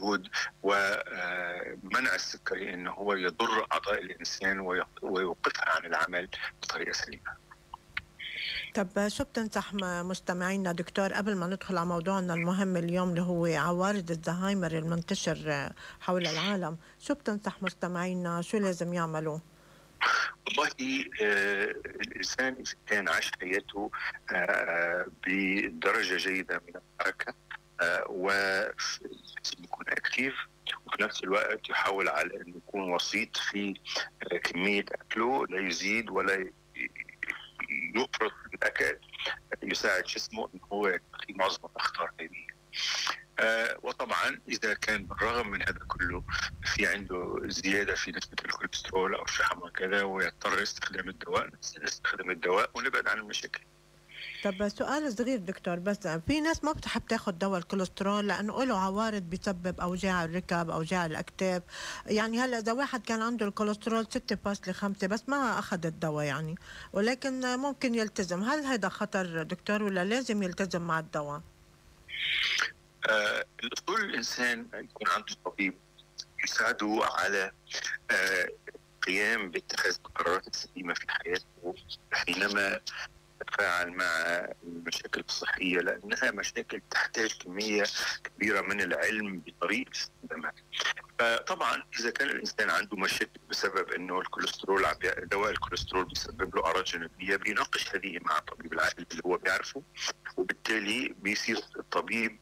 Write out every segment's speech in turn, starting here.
الحدود ومنع السكري أنه هو يضر أعضاء الإنسان ويوقفها عن العمل بطريقة سليمة. طب شو بتنصح مستمعينا دكتور قبل ما ندخل على موضوعنا المهم اليوم اللي هو عوارض الزهايمر المنتشر حول العالم؟ شو بتنصح مستمعينا شو لازم يعملوا؟ والله الإنسان إذا كان عاش حياته بدرجة جيدة من الحركة ولازم يكون أكتيف، وفي نفس الوقت يحاول على أن يكون وسيط في كمية أكله، لا يزيد ولا يفرط بالأكل، يساعد جسمه أن هو يتقي معظم الأخطار هذه. وطبعا إذا كان بالرغم من هذا كله في عنده زيادة في نسبة الكوليسترول أو شحم وكذا، ويضطر استخدام الدواء، نستخدم الدواء ونبعد عن المشاكل. طب سؤال صغير دكتور، بس في ناس ما بتحب تاخد دواء الكوليسترول لأنه له عوارض بيسبب أوجاع الركب أوجاع الأكتاف. يعني هلا إذا واحد كان عنده الكوليسترول 6.5 بس ما أخذ الدواء يعني، ولكن ممكن يلتزم، هل هذا خطر دكتور ولا لازم يلتزم مع الدواء؟ الأصول الإنسان يكون عنده طبيب يساعده على القيام باتخاذ القرارات السليمة في حياته حينما تتفاعل مع المشاكل الصحية، لأنها مشاكل تحتاج كمية كبيرة من العلم بطريقة استخدامها. فطبعا إذا كان الإنسان عنده مشاكل بسبب أنه الكوليسترول، دواء الكوليسترول بيسبب له أعراض جانبية، بيناقش هذه مع طبيب العائلة اللي هو بيعرفه، وبالتالي بيصير الطبيب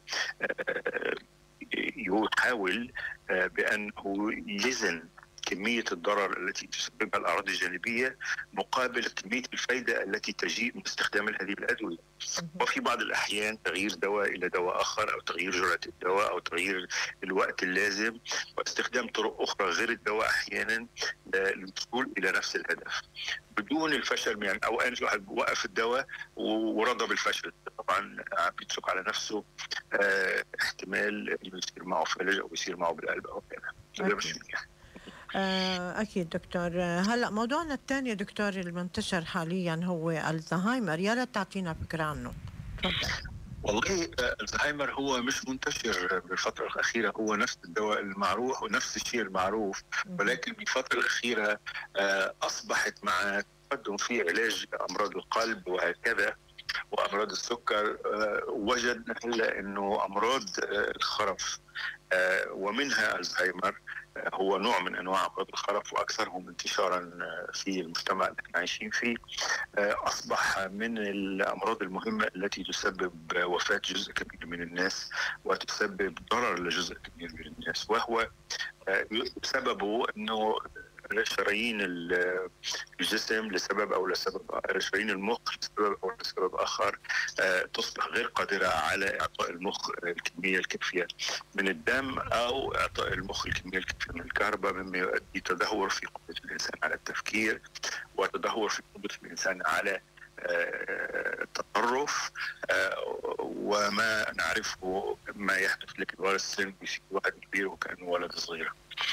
يحاول بأنه يزن كمية الضرر التي تسببها الأعراض الجانبية مقابل كمية الفائدة التي تجيء من استخدام هذه الأدوية. وفي بعض الأحيان تغيير دواء إلى دواء آخر، أو تغيير جرعة الدواء، أو تغيير الوقت اللازم، واستخدام طرق أخرى غير الدواء أحيانا للوصول إلى نفس الهدف بدون الفشل. يعني أوقات الواحد وقف الدواء ورضى بالفشل، طبعا بيترك على نفسه احتمال إنه يصير معه فلج أو يصير معه بالقلب أو كذا. هذا مش منيح. أكيد دكتور. هلأ موضوعنا الثاني دكتور المنتشر حاليا هو الزهايمر، يا ريت تعطينا فكرة عنه. تفضل. والله الزهايمر هو مش منتشر بالفترة الأخيرة، هو نفس الدواء المعروف ونفس الشيء المعروف، ولكن بالفترة الأخيرة أصبحت مع تقدم في علاج أمراض القلب وهكذا وأمراض السكر، وجدنا هلا إنه أمراض الخرف ومنها الزهايمر هو نوع من انواع امراض الخرف واكثرهم انتشارا في المجتمع اللي احنا عايشين فيه، اصبح من الامراض المهمه التي تسبب وفاه جزء كبير من الناس وتسبب ضرر لجزء كبير من الناس، وهو سببه انه شرايين الجسم لسبب او لسبب، شرايين المخ لسبب او لسبب اخر تصبح غير قادره على اعطاء المخ الكميه الكافيه من الدم او اعطاء المخ الكميه الكافيه من الكهرباء، مما يؤدي تدهور في قدره الانسان على التفكير وتدهور في قدره الانسان على التطرف، وما نعرفه ما يحدث لكبار السن بيصير واحد كبير وكانه ولد صغير.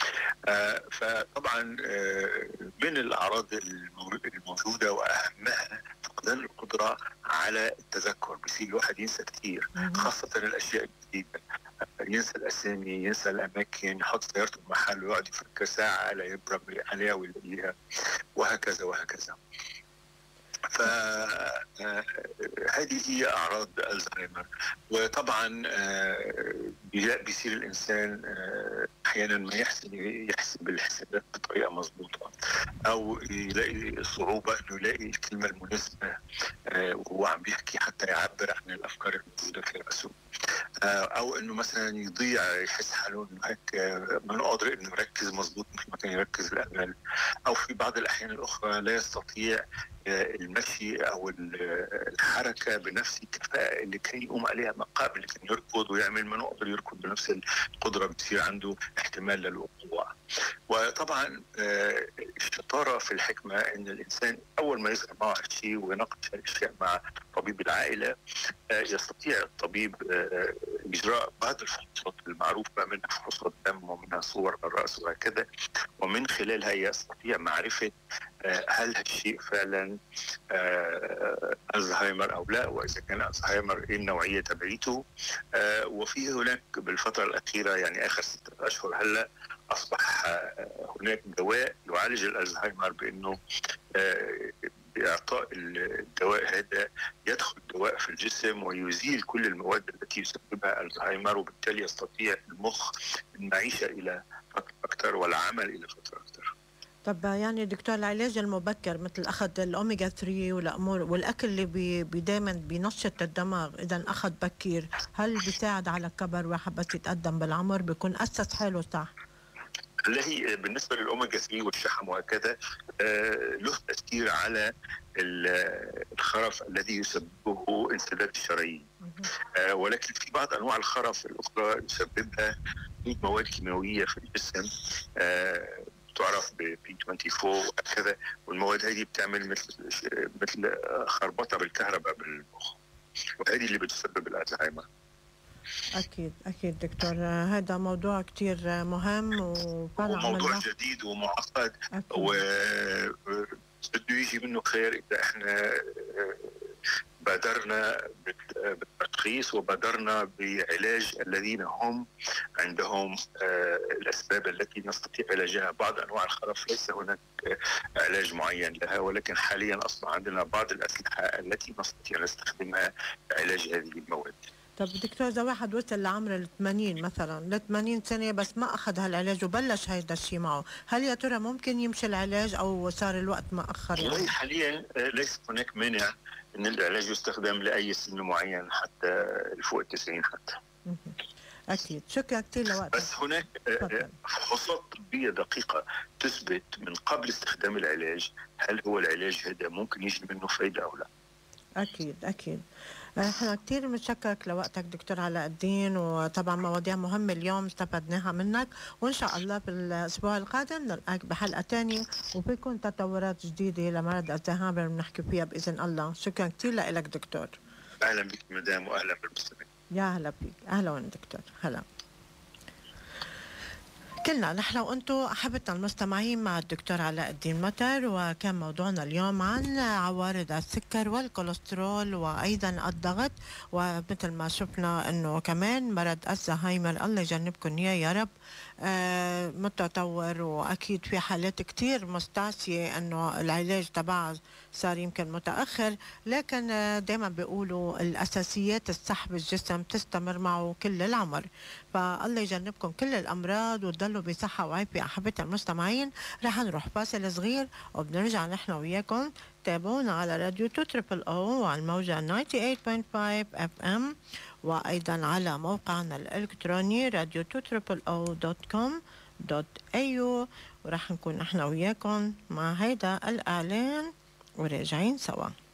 فطبعا من الأعراض الموجودة وأهمها فقدان القدرة على التذكر، بيصير الواحد ينسى كثير خاصة الأشياء الجديدة، ينسى الأسامي، ينسى الأماكن، يحط سيارته بمحل ويقعد يفكر ساعة لا يبرم عليها ويلاقيها وهكذا وهكذا. فهذه هي أعراض الزهايمر. وطبعا بيصير الإنسان أحيانا ما يحسب الحسابات بطريقة مضبوطة، أو يلاقي صعوبة إنه يلاقي الكلمة المناسبة وهو عم بيحكي حتى يعبر عن الأفكار الموجودة في رأسه، او انه مثلا يضيع، يحس حاله انه هيك ما قادر انه يركز مضبوط مثل ما كان يركز الاول، او في بعض الاحيان الاخرى لا يستطيع المشي او الحركه بنفس الكفاءه اللي كان يقوم عليها من قبل، كان يركض ويعمل ما قادر يركض بنفس القدره، بتصير عنده احتمال للوقوع. وطبعا الشطاره في الحكمه ان الانسان اول ما يظهر معه شيء ويناقش الاشياء مع طبيب العائله، يستطيع الطبيب اجراء بعض الفحوصات المعروفه، منها فحوصات دم ومنها صور الراس وهكذا، ومن خلالها يستطيع معرفه هل هالشيء فعلا الزهايمر او لا، واذا كان الزهايمر ايه النوعيه تبعيته. وفي هناك بالفتره الاخيره يعني اخر 6 اشهر هلا اصبح هناك دواء يعالج الالزهايمر، بانه باعطاء الدواء هذا يدخل الدواء في الجسم ويزيل كل المواد التي يسببها الزهايمر، وبالتالي يستطيع المخ المعيشه الى فتره اكثر والعمل الى فتره اكثر. طب يعني دكتور، العلاج المبكر مثل أخذ الأوميجا 3 والأمور والأكل اللي دايما بينشط الدماغ إذا أخذ بكير، هل بيساعد على الكبر واحد بس يتقدم بالعمر بيكون أسس حاله صح؟ هي بالنسبه للاوميجا 3 والشحم وهكذا له تاثير على الخرف الذي يسببه انسداد الشرايين. ولكن في بعض انواع الخرف الاخرى يسببها مواد كيماويه في الجسم تعرف ب P24 وهكذا، والمواد هذه بتعمل مثل خربطه بالكهرباء بالمخ، وهذه اللي بتسبب الالزهايمر. أكيد أكيد دكتور، هذا موضوع كتير مهم وفعلا وموضوع جديد ومعقد، بده يجي منه خير إذا احنا بادرنا بالتشخيص وبادرنا بعلاج الذين هم عندهم الأسباب التي نستطيع علاجها. بعض أنواع الخرف ليس هناك علاج معين لها، ولكن حاليا أصبح عندنا بعض الأسلحة التي نستطيع نستخدمها لعلاج هذه المواد. طب دكتور، إذا واحد وصل لعمر ال 80 مثلا، ل 80 سنة بس ما أخذ هالعلاج وبلش هيدا الشيء معه، هل يا ترى ممكن يمشي العلاج أو صار الوقت مأخر يعني؟ والله حاليا ليس هناك مانع أن العلاج يستخدم لأي سن معين حتى فوق 90 حتى. أكيد، شكرا كثير لوقتك. بس هناك فحوصات طبية دقيقة تثبت من قبل استخدام العلاج هل هو العلاج هذا ممكن يجي منه فايدة أو لا. أكيد أكيد. احنا كثير بنشكرك لوقتك دكتور علاء الدين، وطبعا مواضيع مهمة اليوم استفدناها منك، وإن شاء الله بالأسبوع القادم نلقاك بحلقة تانية وبيكون تطورات جديدة لمرض الزهايمر بنحكي فيها بإذن الله. شكرا كثير لك دكتور. أهلا بك مدام وأهلا بالمستمعين. يا هلا بك، أهلا وين دكتور، هلا. كلنا نحن وانتم احبتنا المستمعين مع الدكتور علاء الدين مطر، وكان موضوعنا اليوم عن عوارض السكر والكوليسترول وايضا الضغط، ومثل ما شفنا انه كمان مرض الزهايمر الله يجنبكم اياه يا رب متطور، واكيد في حالات كتير مستعصيه انه العلاج تبعها صار يمكن متاخر، لكن دائما بيقولوا الاساسيات الصح بالجسم تستمر معه كل العمر، فالله يجنبكم كل الامراض وتضلوا بصحه وعافيه. احبتي المستمعين، رح نروح فاصل صغير وبنرجع نحن وياكم. تابعونا على راديو 2 او على الموجة 98.5 FM، وايضا على موقعنا الالكتروني راديو 2.com.au، ورح نكون نحن وياكم مع هيدا الاعلان وراجعين سوا.